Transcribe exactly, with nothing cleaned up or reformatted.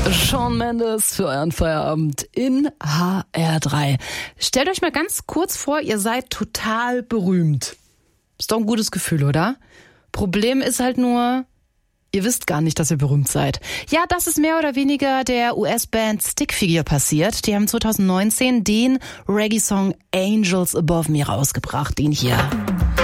Shawn Mendes für euren Feierabend in H R drei. Stellt euch mal ganz kurz vor, ihr seid total berühmt. Ist doch ein gutes Gefühl, oder? Problem ist halt nur, ihr wisst gar nicht, dass ihr berühmt seid. Ja, das ist mehr oder weniger der U S-Band Stickfigure passiert. Die haben zwanzig neunzehn den Reggae-Song Angels Above Me rausgebracht, den hier.